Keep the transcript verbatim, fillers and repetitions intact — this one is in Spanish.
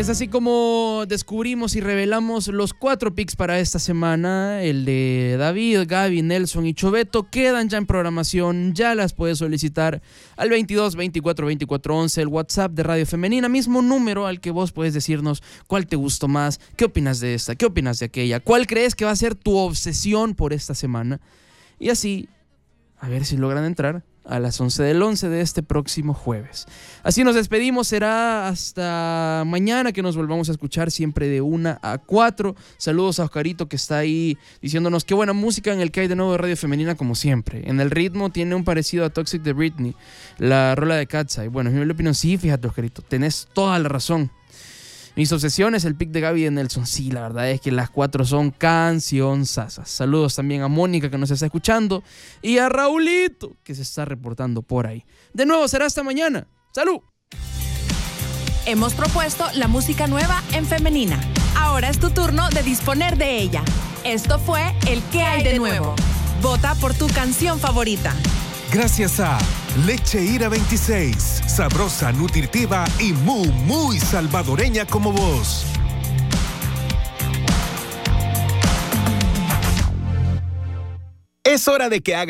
Es así como descubrimos y revelamos los cuatro picks para esta semana. El de David, Gaby, Nelson y Choveto quedan ya en programación. Ya las puedes solicitar al veintidós veinticuatro veinticuatro once, el WhatsApp de Radio Femenina, mismo número al que vos puedes decirnos cuál te gustó más, qué opinas de esta, qué opinas de aquella, cuál crees que va a ser tu obsesión por esta semana. Y así, a ver si logran entrar a las once del once de este próximo jueves. Así nos despedimos, será hasta mañana que nos volvamos a escuchar, siempre de una a cuatro. Saludos a Oscarito, que está ahí diciéndonos qué buena música en el que hay de nuevo de Radio Femenina, como siempre. En el ritmo tiene un parecido a Toxic de Britney, la rola de Katsai. Bueno, en mi opinión, sí, fíjate, Oscarito, tenés toda la razón. Mis obsesiones, el pick de Gaby y de Nelson. Sí, la verdad es que las cuatro son cancionzasas. Saludos también a Mónica, que nos está escuchando, y a Raulito, que se está reportando por ahí. De nuevo, será hasta mañana. ¡Salud! Hemos propuesto la música nueva en femenina. Ahora es tu turno de disponer de ella. Esto fue El ¿Qué hay de nuevo? Vota por tu canción favorita. Gracias a Leche Ira veintiséis, sabrosa, nutritiva y muy, muy salvadoreña como vos. Es hora de que hagas